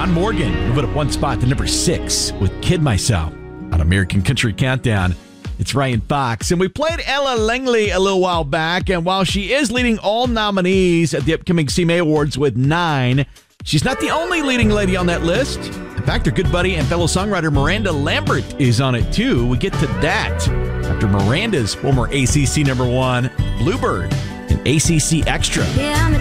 John Morgan moving up one spot to number 6 with Kid Myself on American Country Countdown. It's Ryan Fox, and we played Ella Langley a little while back, and while she is leading all nominees at the upcoming CMA Awards with 9, she's not the only leading lady on that list. In fact, her good buddy and fellow songwriter Miranda Lambert is on it too. We get to that after Miranda's former ACC number 1, Bluebird, and ACC Extra. Yeah,